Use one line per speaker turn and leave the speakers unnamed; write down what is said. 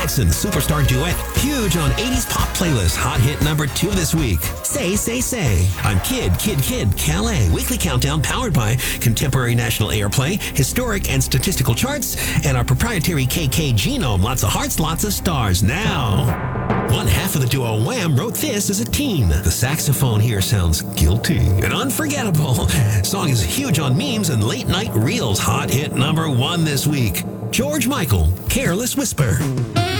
Jackson Superstar Duet, huge on 80s pop playlist, hot hit number 2 this week. Say, Say, Say. I'm Kid, Calais. Weekly countdown powered by contemporary national airplay, historic and statistical charts, and our proprietary KK genome. Lots of hearts, lots of stars. Now, one half of the duo Wham wrote this as a teen. The saxophone here sounds guilty and unforgettable. Song is huge on memes and late night reels. Hot hit number 1 this week. George Michael, Careless Whisper.